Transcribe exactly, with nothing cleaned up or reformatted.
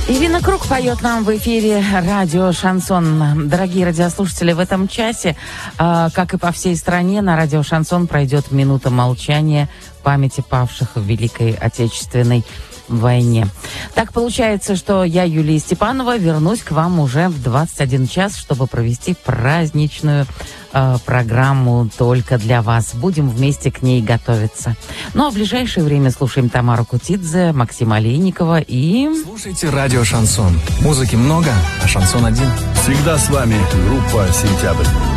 Ирина Круг поет нам в эфире радио «Шансон». Дорогие радиослушатели, в этом часе, э, как и по всей стране, на радио «Шансон» пройдет минута молчания в памяти павших в Великой Отечественной войне. Так получается, что я, Юлия Степанова, вернусь к вам уже в двадцать один час, чтобы провести праздничную э, программу только для вас. Будем вместе к ней готовиться. Ну а в ближайшее время слушаем Тамару Кутидзе, Максима Олейникова и... Слушайте радио «Шансон». Музыки много, а шансон один. Всегда с вами группа «Сентябрь».